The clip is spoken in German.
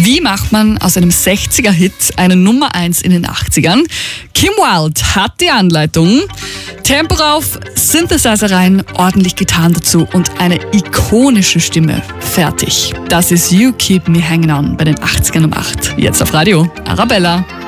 Wie macht man aus einem 60er-Hit eine Nummer 1 in den 80ern? Kim Wilde hat die Anleitung. Tempo rauf, Synthesizer rein, ordentlich Gitarren dazu und eine ikonische Stimme. Fertig. Das ist You Keep Me Hanging On bei den 80ern um 8. Jetzt auf Radio Arabella.